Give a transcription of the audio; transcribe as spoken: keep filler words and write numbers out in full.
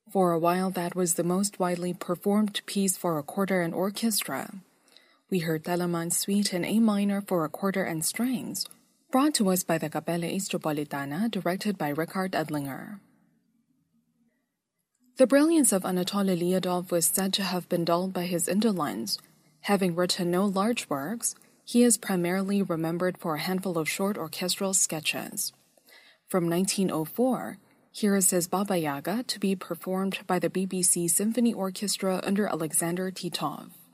For a while, that was the most widely performed piece for a quarter and orchestra. We heard Telemann's Suite in A minor for a quarter and strings, brought to us by the Capella Istropolitana, directed by Richard Edlinger. The brilliance of Anatoly Lyudov was said to have been dulled by his indolence. Having written no large works, he is primarily remembered for a handful of short orchestral sketches. From nineteen oh four, here is his Baba Yaga to be performed by the B B C Symphony Orchestra under Alexander Titov.